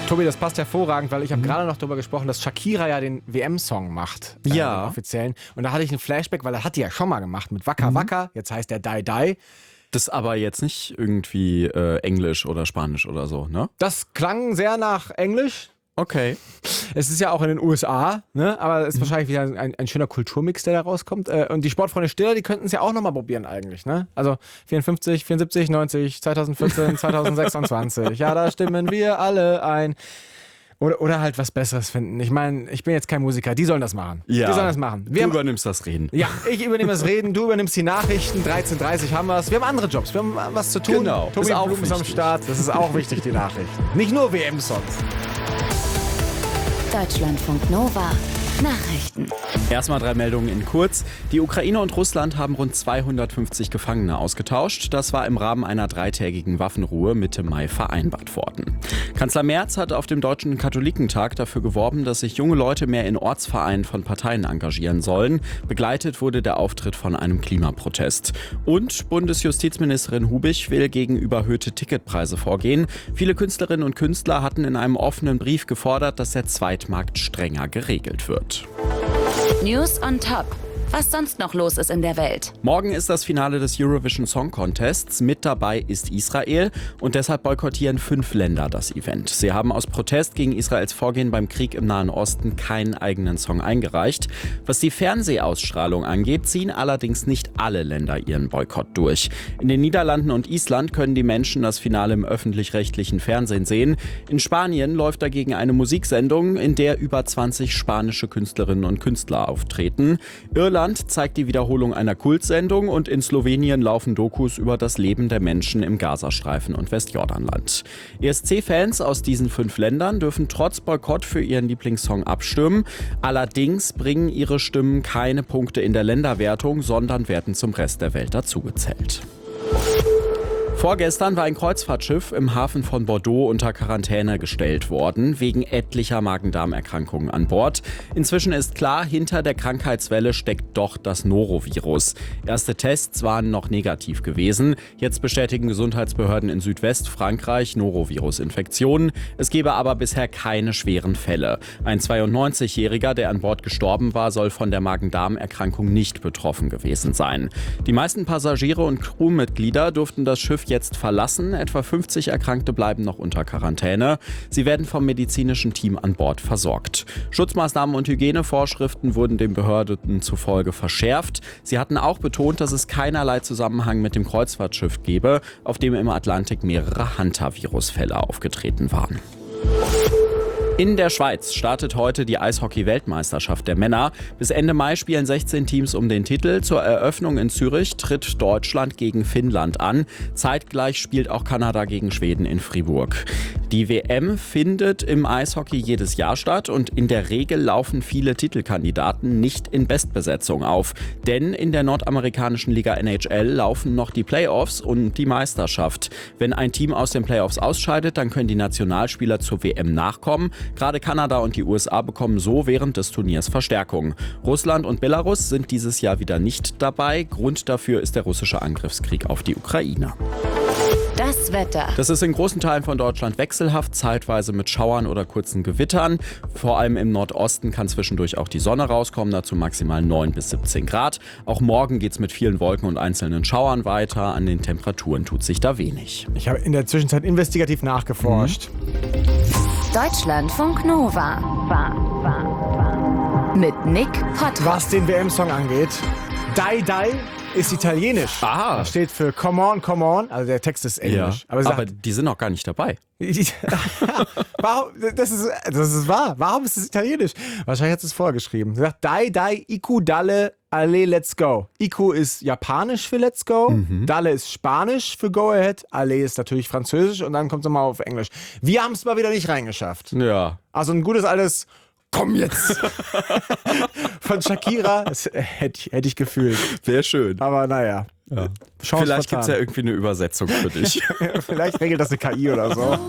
Tobi, das passt hervorragend, weil ich habe gerade noch darüber gesprochen, dass Shakira ja den WM-Song macht. Ja. Den offiziellen. Und da hatte ich einen Flashback, weil er hat die ja schon mal gemacht mit Waka Waka. Jetzt heißt der Die Die. Das aber jetzt nicht irgendwie Englisch oder Spanisch oder so, ne? Das klang sehr nach Englisch. Okay. Es ist ja auch in den USA, ne? Aber es ist wahrscheinlich wieder ein schöner Kulturmix, der da rauskommt. Und die Sportfreunde Stiller, die könnten es ja auch nochmal probieren eigentlich, ne? Also 54, 74, 90, 2014, 2026. Ja, da stimmen wir alle ein. Oder halt was Besseres finden. Ich meine, ich bin jetzt kein Musiker, die sollen das machen. Ja. Die sollen das machen. Du übernimmst das Reden. Ja, ich übernehme das Reden, du übernimmst die Nachrichten. 13.30 haben wir es. Wir haben andere Jobs, wir haben was zu tun. Genau, Tobi ist auch Blum ist am wichtig. Start. Das ist auch wichtig, die Nachrichten. Nicht nur WM-Songs. Deutschlandfunk Nova. Nachrichten. Erstmal 3 Meldungen in kurz. Die Ukraine und Russland haben rund 250 Gefangene ausgetauscht. Das war im Rahmen einer 3-tägigen Waffenruhe Mitte Mai vereinbart worden. Kanzler Merz hat auf dem Deutschen Katholikentag dafür geworben, dass sich junge Leute mehr in Ortsvereinen von Parteien engagieren sollen. Begleitet wurde der Auftritt von einem Klimaprotest. Und Bundesjustizministerin Hubich will gegen überhöhte Ticketpreise vorgehen. Viele Künstlerinnen und Künstler hatten in einem offenen Brief gefordert, dass der Zweitmarkt strenger geregelt wird. News on Top. Was sonst noch los ist in der Welt. Morgen ist das Finale des Eurovision Song Contests. Mit dabei ist Israel und deshalb boykottieren 5 Länder das Event. Sie haben aus Protest gegen Israels Vorgehen beim Krieg im Nahen Osten keinen eigenen Song eingereicht. Was die Fernsehausstrahlung angeht, ziehen allerdings nicht alle Länder ihren Boykott durch. In den Niederlanden und Island können die Menschen das Finale im öffentlich-rechtlichen Fernsehen sehen. In Spanien läuft dagegen eine Musiksendung, in der über 20 spanische Künstlerinnen und Künstler auftreten. Irland zeigt die Wiederholung einer Kultsendung und in Slowenien laufen Dokus über das Leben der Menschen im Gazastreifen und Westjordanland. ESC-Fans aus diesen 5 Ländern dürfen trotz Boykott für ihren Lieblingssong abstimmen. Allerdings bringen ihre Stimmen keine Punkte in der Länderwertung, sondern werden zum Rest der Welt dazugezählt. Vorgestern war ein Kreuzfahrtschiff im Hafen von Bordeaux unter Quarantäne gestellt worden, wegen etlicher Magen-Darm-Erkrankungen an Bord. Inzwischen ist klar, hinter der Krankheitswelle steckt doch das Norovirus. Erste Tests waren noch negativ gewesen. Jetzt bestätigen Gesundheitsbehörden in Südwestfrankreich Norovirus-Infektionen. Es gebe aber bisher keine schweren Fälle. Ein 92-Jähriger, der an Bord gestorben war, soll von der Magen-Darm-Erkrankung nicht betroffen gewesen sein. Die meisten Passagiere und Crewmitglieder durften das Schiff jetzt verlassen. Etwa 50 Erkrankte bleiben noch unter Quarantäne. Sie werden vom medizinischen Team an Bord versorgt. Schutzmaßnahmen und Hygienevorschriften wurden den Behörden zufolge verschärft. Sie hatten auch betont, dass es keinerlei Zusammenhang mit dem Kreuzfahrtschiff gebe, auf dem im Atlantik mehrere Hantavirus-Fälle aufgetreten waren. In der Schweiz startet heute die Eishockey-Weltmeisterschaft der Männer. Bis Ende Mai spielen 16 Teams um den Titel. Zur Eröffnung in Zürich tritt Deutschland gegen Finnland an. Zeitgleich spielt auch Kanada gegen Schweden in Fribourg. Die WM findet im Eishockey jedes Jahr statt und in der Regel laufen viele Titelkandidaten nicht in Bestbesetzung auf. Denn in der nordamerikanischen Liga NHL laufen noch die Playoffs und die Meisterschaft. Wenn ein Team aus den Playoffs ausscheidet, dann können die Nationalspieler zur WM nachkommen. Gerade Kanada und die USA bekommen so während des Turniers Verstärkung. Russland und Belarus sind dieses Jahr wieder nicht dabei. Grund dafür ist der russische Angriffskrieg auf die Ukraine. Das Wetter. Das ist in großen Teilen von Deutschland wechselhaft, zeitweise mit Schauern oder kurzen Gewittern. Vor allem im Nordosten kann zwischendurch auch die Sonne rauskommen, dazu maximal 9 bis 17 Grad. Auch morgen geht es mit vielen Wolken und einzelnen Schauern weiter. An den Temperaturen tut sich da wenig. Ich habe in der Zwischenzeit investigativ nachgeforscht. Deutschlandfunk Nova. Mit Nick Potter. Was den WM-Song angeht, Die Die ist italienisch. Ah. Das steht für Come On, Come On. Also der Text ist englisch. Aber, Aber, sagt, die sind noch gar nicht dabei. warum, das ist wahr. Warum ist es italienisch? Wahrscheinlich hat es vorgeschrieben. Sie sagt, Dai, Dai, Iku, Dalle, Ale, Let's Go. Iku ist japanisch für Let's Go. Dalle ist spanisch für Go Ahead. Ale ist natürlich französisch und dann kommt es nochmal auf Englisch. Wir haben es mal wieder nicht reingeschafft. Ja. Also ein gutes altes Komm jetzt! Von Shakira, das hätte ich gefühlt. Wäre schön. Aber naja. Ja. Vielleicht gibt es ja irgendwie eine Übersetzung für dich. Vielleicht regelt das eine KI oder so.